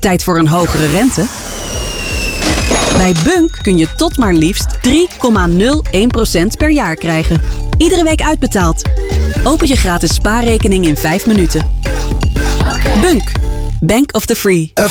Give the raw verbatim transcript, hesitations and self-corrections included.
Tijd voor een hogere rente? Bij Bunk kun je tot maar liefst drie komma nul één procent per jaar krijgen. Iedere week uitbetaald. Open je gratis spaarrekening in vijf minuten. Bunk. Bank of the Free.